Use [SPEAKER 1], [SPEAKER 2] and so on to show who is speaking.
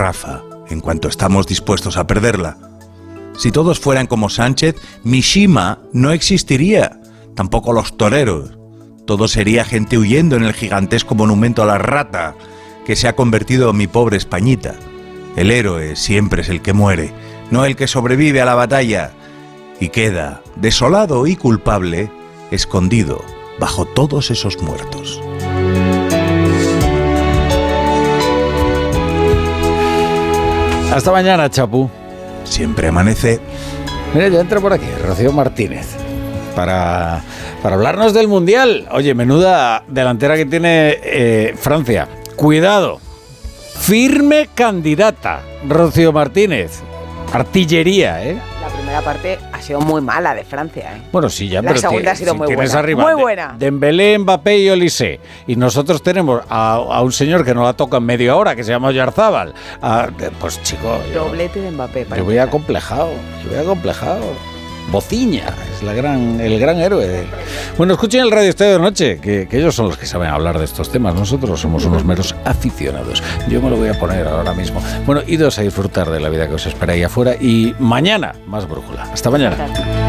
[SPEAKER 1] Rafa, en cuanto estamos dispuestos a perderla. Si todos fueran como Sánchez, Mishima no existiría, tampoco los toreros. Todo sería gente huyendo en el gigantesco monumento a la rata que se ha convertido en mi pobre Españita. El héroe siempre es el que muere, no el que sobrevive a la batalla, y queda, desolado y culpable, escondido bajo todos esos muertos.
[SPEAKER 2] Hasta mañana, Chapu.
[SPEAKER 1] Siempre amanece.
[SPEAKER 2] Mira, ya entra por aquí Rocío Martínez para hablarnos del Mundial. Oye, menuda delantera que tiene Francia. Cuidado. Firme candidata, Rocío Martínez. Artillería, ¿eh?
[SPEAKER 3] La primera parte ha sido muy mala de Francia, ¿eh?
[SPEAKER 2] Bueno, sí, ya,
[SPEAKER 3] la
[SPEAKER 2] pero
[SPEAKER 3] segunda ha sido muy buena.
[SPEAKER 2] Arriba
[SPEAKER 3] muy buena.
[SPEAKER 2] Dembélé, Mbappé y Olise. Y nosotros tenemos a un señor que nos la toca en media hora, que se llama Oyarzábal. Pues chico...
[SPEAKER 3] Doblete de Mbappé.
[SPEAKER 2] Yo voy acomplejado. Bociña es el gran héroe. Bueno, escuchen el Radio Estadio de Noche, que ellos son los que saben hablar de estos temas. Nosotros somos unos meros aficionados. Yo me lo voy a poner ahora mismo. Bueno, idos a disfrutar de la vida que os espera ahí afuera y mañana más brújula. Hasta mañana.